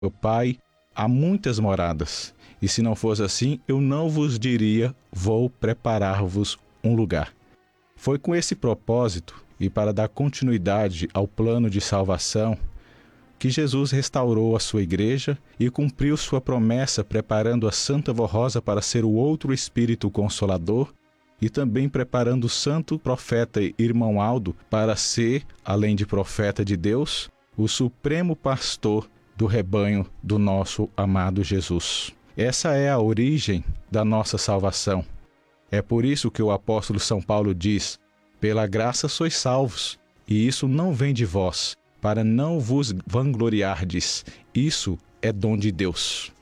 Meu Pai, há muitas moradas, e se não fosse assim, eu não vos diria, vou preparar-vos um lugar. Foi com esse propósito, e para dar continuidade ao plano de salvação, que Jesus restaurou a sua igreja e cumpriu sua promessa preparando a Santa Vó Rosa para ser o outro Espírito Consolador e também preparando o santo profeta Irmão Aldo para ser, além de profeta de Deus, o supremo pastor do rebanho do nosso amado Jesus. Essa é a origem da nossa salvação. É por isso que o apóstolo São Paulo diz: pela graça sois salvos, e isso não vem de vós, para não vos vangloriardes. Isso é dom de Deus.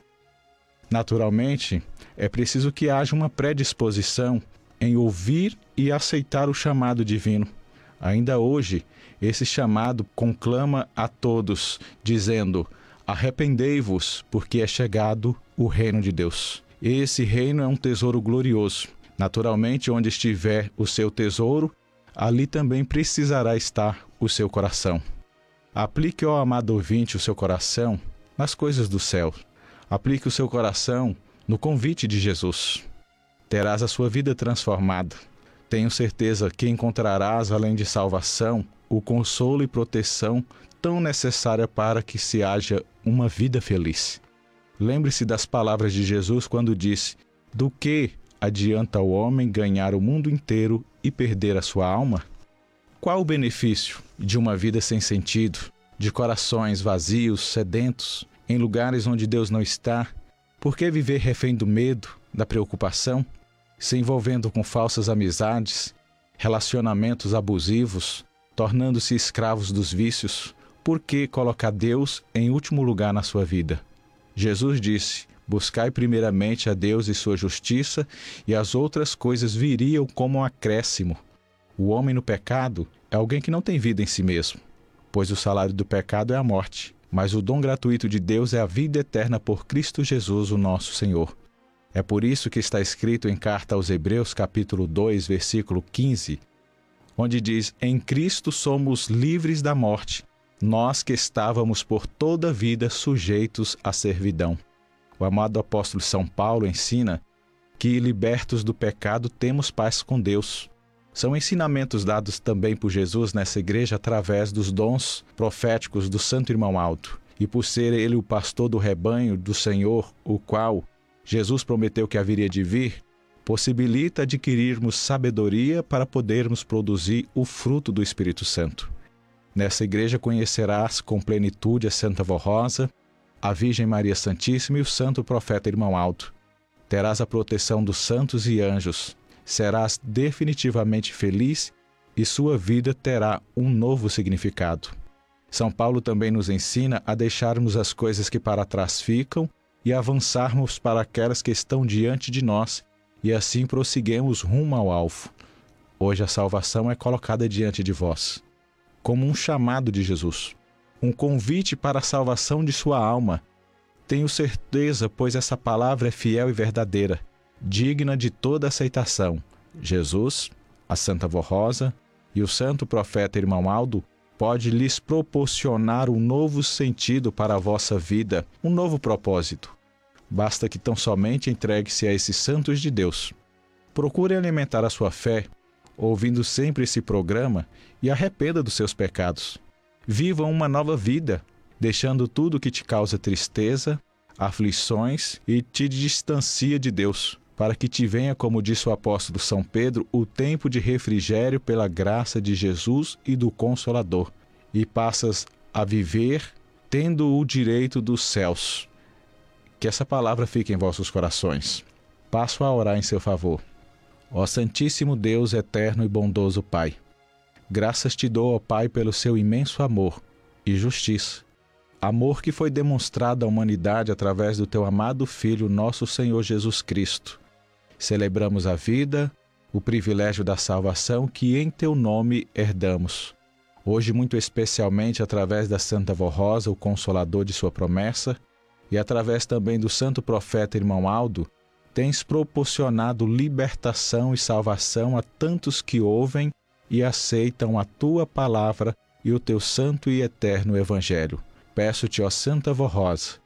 Naturalmente, é preciso que haja uma predisposição em ouvir e aceitar o chamado divino. Ainda hoje, esse chamado conclama a todos, dizendo: arrependei-vos, porque é chegado o reino de Deus. Esse reino é um tesouro glorioso. Naturalmente, onde estiver o seu tesouro, ali também precisará estar o seu coração. Aplique, ó amado ouvinte, o seu coração nas coisas do céu. Aplique o seu coração no convite de Jesus. Terás a sua vida transformada. Tenho certeza que encontrarás, além de salvação, o consolo e proteção tão necessária para que se haja uma vida feliz. Lembre-se das palavras de Jesus quando disse: do que adianta o homem ganhar o mundo inteiro e perder a sua alma? Qual o benefício de uma vida sem sentido, de corações vazios, sedentos, em lugares onde Deus não está? Por que viver refém do medo, da preocupação, se envolvendo com falsas amizades, relacionamentos abusivos, tornando-se escravos dos vícios? Por que colocar Deus em último lugar na sua vida? Jesus disse: buscai primeiramente a Deus e sua justiça, e as outras coisas viriam como um acréscimo. O homem no pecado é alguém que não tem vida em si mesmo, pois o salário do pecado é a morte, mas o dom gratuito de Deus é a vida eterna por Cristo Jesus, o nosso Senhor. É por isso que está escrito em carta aos Hebreus, capítulo 2, versículo 15, onde diz: em Cristo somos livres da morte, nós que estávamos por toda a vida sujeitos à servidão. O amado apóstolo São Paulo ensina que, libertos do pecado, temos paz com Deus. São ensinamentos dados também por Jesus nessa igreja através dos dons proféticos do Santo Irmão Aldo. E por ser ele o pastor do rebanho do Senhor, o qual Jesus prometeu que haveria de vir, possibilita adquirirmos sabedoria para podermos produzir o fruto do Espírito Santo. Nessa igreja conhecerás com plenitude a Santa Vó Rosa, a Virgem Maria Santíssima e o Santo Profeta Irmão Aldo. Terás a proteção dos santos e anjos. Serás definitivamente feliz e sua vida terá um novo significado. São Paulo também nos ensina a deixarmos as coisas que para trás ficam e avançarmos para aquelas que estão diante de nós, e assim prosseguimos rumo ao alvo. Hoje a salvação é colocada diante de vós, como um chamado de Jesus, um convite para a salvação de sua alma. Tenho certeza, pois essa palavra é fiel e verdadeira, digna de toda aceitação. Jesus, a Santa Vó Rosa e o Santo Profeta Irmão Aldo pode lhes proporcionar um novo sentido para a vossa vida, um novo propósito. Basta que tão somente entregue-se a esses santos de Deus. Procure alimentar a sua fé, ouvindo sempre esse programa, e arrependa dos seus pecados. Viva uma nova vida, deixando tudo que te causa tristeza, aflições e te distancia de Deus, para que te venha, como disse o apóstolo São Pedro, o tempo de refrigério pela graça de Jesus e do Consolador, e passas a viver tendo o direito dos céus. Que essa palavra fique em vossos corações. Passo a orar em seu favor. Ó Santíssimo Deus, eterno e bondoso Pai, graças te dou, ó Pai, pelo seu imenso amor e justiça, amor que foi demonstrado à humanidade através do teu amado Filho, nosso Senhor Jesus Cristo. Celebramos a vida, o privilégio da salvação que em teu nome herdamos. Hoje, muito especialmente, através da Santa Vó Rosa, o Consolador de sua promessa, e através também do Santo Profeta Irmão Aldo, tens proporcionado libertação e salvação a tantos que ouvem e aceitam a tua palavra e o teu santo e eterno Evangelho. Peço-te, ó Santa Vó Rosa,